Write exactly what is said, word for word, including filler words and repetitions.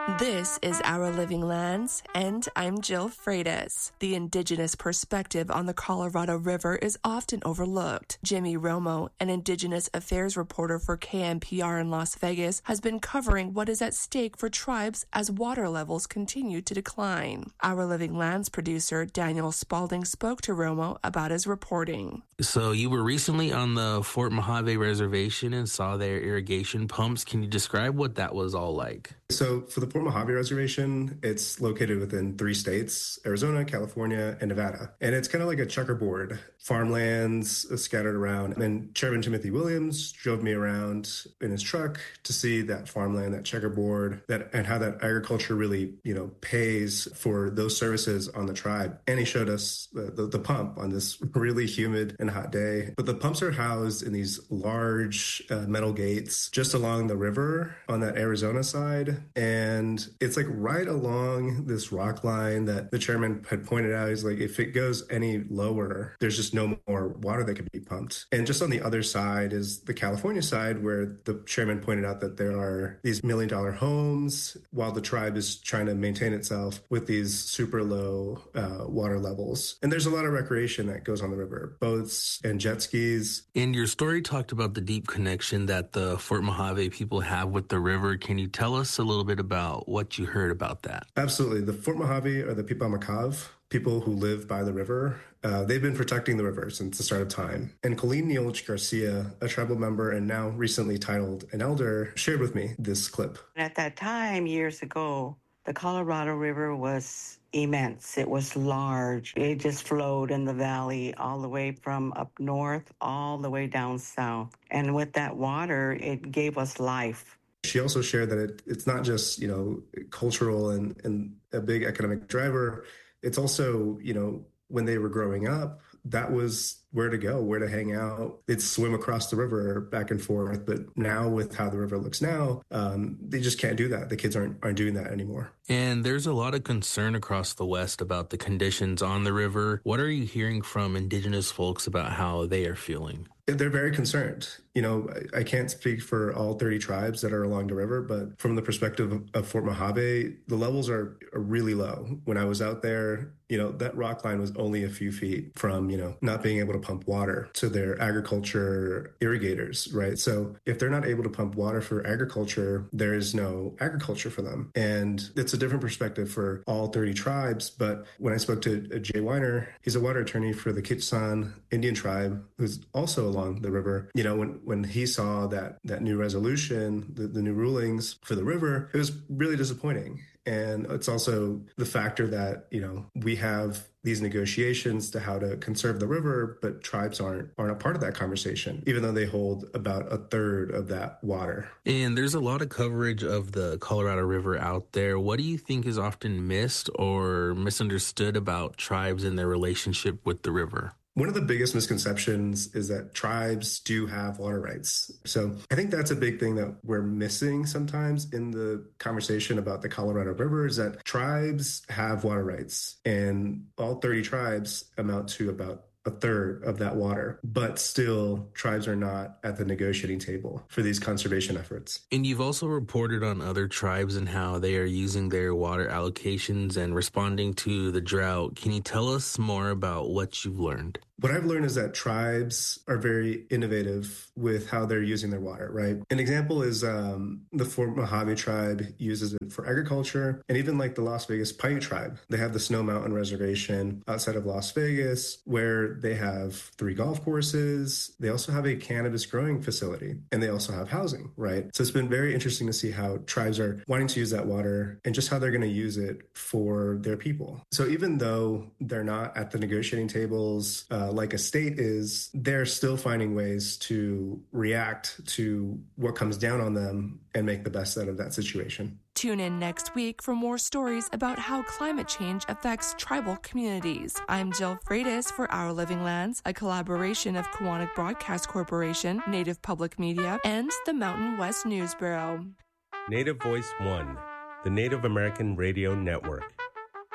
This is Our Living Lands, and I'm Jill Freitas. The Indigenous perspective on the Colorado River is often overlooked. Jimmy Romo, an Indigenous affairs reporter for K M P R in Las Vegas, has been covering what is at stake for tribes as water levels continue to decline. Our Living Lands producer Daniel Spalding spoke to Romo about his reporting. So you were recently on the Fort Mojave Reservation and saw their irrigation pumps. Can you describe what that was all like? So for the Fort Mojave Reservation, it's located within three states, Arizona, California, and Nevada. And it's kind of like a checkerboard, farmlands scattered around. And Chairman Timothy Williams drove me around in his truck to see that farmland, that checkerboard, that and how that agriculture really, you know, pays for those services on the tribe. And he showed us the, the, the pump on this really humid and hot day. But the pumps are housed in these large uh, metal gates just along the river on that Arizona side. And it's like right along this rock line that the chairman had pointed out. He's like, if it goes any lower, there's just no more water that can be pumped. And just on the other side is the California side, where the chairman pointed out that there are these million dollar homes while the tribe is trying to maintain itself with these super low uh, water levels. And there's a lot of recreation that goes on the river, boats and jet skis. And your story talked about the deep connection that the Fort Mojave people have with the river. Can you tell us a little bit about what you heard about that? Absolutely. The Fort Mojave are the Pipamakaw, people who live by the river. Uh, they've been protecting the river since the start of time. And Colleen Neolich Garcia, a tribal member and now recently titled an elder, shared with me this clip. At that time, years ago, the Colorado River was immense. It was large. It just flowed in the valley all the way from up north, all the way down south. And with that water, it gave us life. She also shared that it, it's not just, you know, cultural and, and a big economic driver. It's also, you know, when they were growing up, that was where to go, where to hang out. They'd swim across the river back and forth. But now with how the river looks now, um, they just can't do that. The kids aren't aren't doing that anymore. And there's a lot of concern across the West about the conditions on the river. What are you hearing from Indigenous folks about how they are feeling? They're very concerned. You know, I can't speak for all thirty tribes that are along the river, but from the perspective of, of Fort Mojave, the levels are, are really low. When I was out there, you know, that rock line was only a few feet from, you know, not being able to pump water to their agriculture irrigators, right? So if they're not able to pump water for agriculture, there is no agriculture for them. And it's a different perspective for all thirty tribes. But when I spoke to Jay Weiner, he's a water attorney for the Kichsan Indian tribe, who's also along the river. You know, when, when he saw that that new resolution, the, the new rulings for the river, it was really disappointing. And it's also the factor that, you know, we have these negotiations to how to conserve the river, but tribes aren't aren't a part of that conversation, even though they hold about a third of that water. And there's a lot of coverage of the Colorado River out there. What do you think is often missed or misunderstood about tribes and their relationship with the river? One of the biggest misconceptions is that tribes do have water rights. So I think that's a big thing that we're missing sometimes in the conversation about the Colorado River, is that tribes have water rights, and all thirty tribes amount to about a third of that water, but still tribes are not at the negotiating table for these conservation efforts. And you've also reported on other tribes and how they are using their water allocations and responding to the drought. Can you tell us more about what you've learned? What I've learned is that tribes are very innovative with how they're using their water, right? An example is um, the Fort Mojave tribe uses it for agriculture, and even like the Las Vegas Paiute tribe. They have the Snow Mountain Reservation outside of Las Vegas, where they have three golf courses. They also have a cannabis growing facility, and they also have housing, right? So it's been very interesting to see how tribes are wanting to use that water and just how they're going to use it for their people. So even though they're not at the negotiating tables, uh, like a state is, they're still finding ways to react to what comes down on them and make the best out of that situation. Tune in next week for more stories about how climate change affects tribal communities. I'm Jill Freitas for Our Living Lands, a collaboration of Kiwanis Broadcast Corporation, Native Public Media, and the Mountain West News Bureau. Native Voice One, the Native American Radio Network.